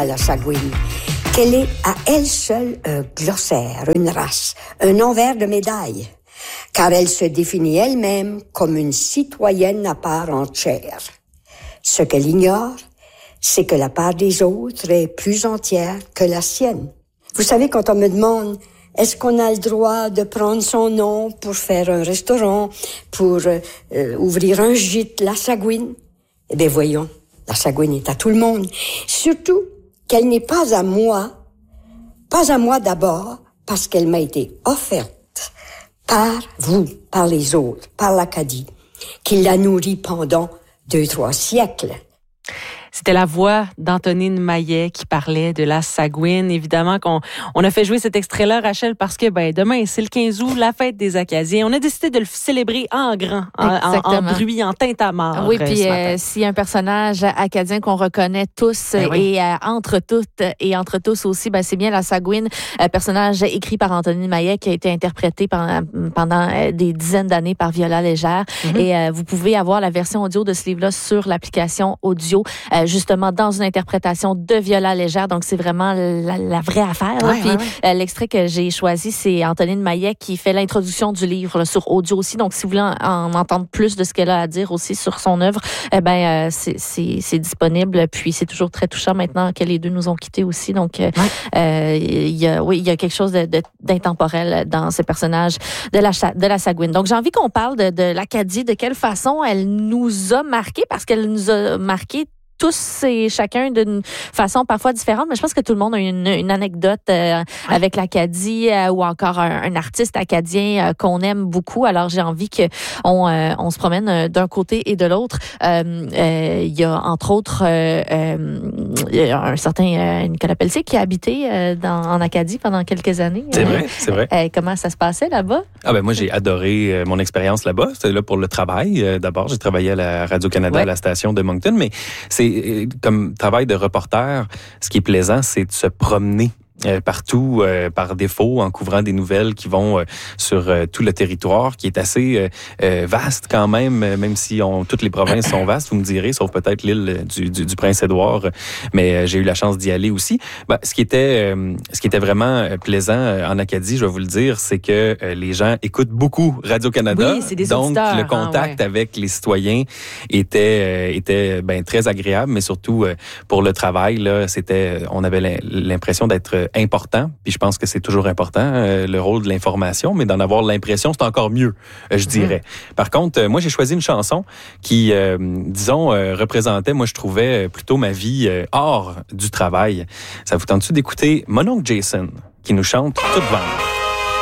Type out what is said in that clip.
moi, la Sagouine, qu'elle est à elle seule un glossaire, une race, un envers de médaille, car elle se définit elle-même comme une citoyenne à part entière. Ce qu'elle ignore, c'est que la part des autres est plus entière que la sienne. Vous savez, quand on me demande est-ce qu'on a le droit de prendre son nom pour faire un restaurant, pour ouvrir un gîte, la Sagouine? Eh bien, voyons, la Sagouine est à tout le monde. Surtout qu'elle n'est pas à moi d'abord, parce qu'elle m'a été offerte par vous, par les autres, par l'Acadie, qui l'a nourrie pendant 2-3 siècles. C'était la voix d'Antonine Maillet qui parlait de la Sagouine. Évidemment qu'on a fait jouer cet extrait-là, Rachel, parce que demain, c'est le 15 août, la fête des Acadiens. On a décidé de le célébrer en grand, en bruit, en tintamarre. Oui, puis s'il y a un personnage acadien qu'on reconnaît tous et entre toutes et entre tous aussi, c'est bien la Sagouine, personnage écrit par Antonine Maillet qui a été interprété pendant des dizaines d'années par Viola Légère. Et vous pouvez avoir la version audio de ce livre-là sur l'application audio, justement dans une interprétation de Viola Légère. Donc, c'est vraiment la vraie affaire. L'extrait que j'ai choisi, c'est Antonine Maillet qui fait l'introduction du livre là, sur audio aussi. Donc, si vous voulez en entendre plus de ce qu'elle a à dire aussi sur son œuvre, c'est disponible. Puis, c'est toujours très touchant maintenant que les deux nous ont quittés aussi. Donc, il y a quelque chose d'intemporel dans ce personnage de la Sagouine. Donc, j'ai envie qu'on parle de l'Acadie, de quelle façon elle nous a marqués, parce qu'elle nous a marqués tous et chacun d'une façon parfois différente, mais je pense que tout le monde a une anecdote avec l'Acadie ou encore un artiste acadien qu'on aime beaucoup. Alors, j'ai envie qu'on se promène d'un côté et de l'autre. Il y a, entre autres, un certain Nicolas Pelletier qui a habité en Acadie pendant quelques années. C'est vrai. Comment ça se passait là-bas? Moi, j'ai adoré mon expérience là-bas. C'était là pour le travail. D'abord, j'ai travaillé à la Radio-Canada, à la station de Moncton, mais c'est comme travail de reporter, ce qui est plaisant, c'est de se promener partout, par défaut, en couvrant des nouvelles qui vont sur tout le territoire, qui est assez vaste quand même si toutes les provinces sont vastes, vous me direz, sauf peut-être l'île du Prince-Édouard, mais j'ai eu la chance d'y aller aussi. Ce qui était vraiment plaisant en Acadie, je vais vous le dire, c'est que les gens écoutent beaucoup Radio-Canada. Oui, c'est des donc auditeurs, le contact avec les citoyens était très agréable, mais surtout pour le travail, là, on avait l'impression d'être important, puis je pense que c'est toujours important, le rôle de l'information, mais d'en avoir l'impression, c'est encore mieux, je dirais. Par contre, moi, j'ai choisi une chanson qui, représentait, moi, je trouvais plutôt ma vie hors du travail. Ça vous tente-tu d'écouter mon oncle Jason, qui nous chante « Toute vendre ».